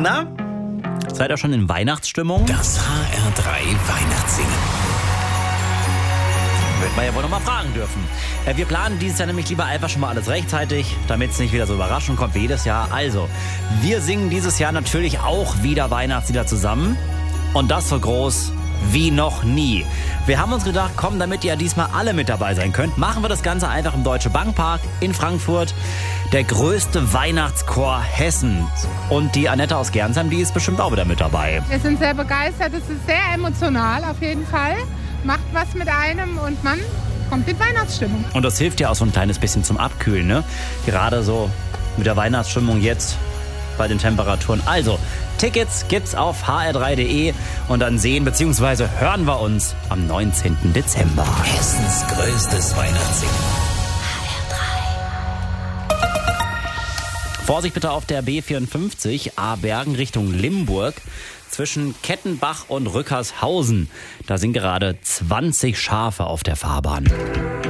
Na, seid ihr schon in Weihnachtsstimmung? Das HR3 Weihnachtssingen. Wird man ja wohl noch mal fragen dürfen. Wir planen dieses Jahr nämlich lieber einfach schon mal alles rechtzeitig, damit es nicht wieder so überraschend kommt wie jedes Jahr. Also, wir singen dieses Jahr natürlich auch wieder Weihnachtslieder zusammen. Und das so groß wie noch nie. Wir haben uns gedacht, komm, damit ihr diesmal alle mit dabei sein könnt, machen wir das Ganze einfach im Deutsche Bankpark in Frankfurt. Der größte Weihnachtschor Hessens. Und die Annette aus Gernsheim, die ist bestimmt auch wieder mit dabei. Wir sind sehr begeistert, es ist sehr emotional auf jeden Fall. Macht was mit einem und man kommt in Weihnachtsstimmung. Und das hilft ja auch so ein kleines bisschen zum Abkühlen, ne? Gerade so mit der Weihnachtsstimmung jetzt bei den Temperaturen. Also, Tickets gibt's auf hr3.de und dann sehen bzw. hören wir uns am 19. Dezember. Hessens größtes Weihnachtssingen. Vorsicht bitte auf der B54 Abergen Richtung Limburg zwischen Kettenbach und Rückershausen. Da sind gerade 20 Schafe auf der Fahrbahn.